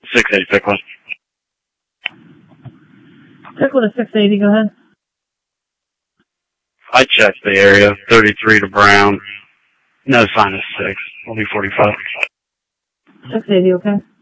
680, pick one. Pick one to 680, go ahead. I checked the area, 33 to Brown. No sign of 6. Only 45. 680, okay.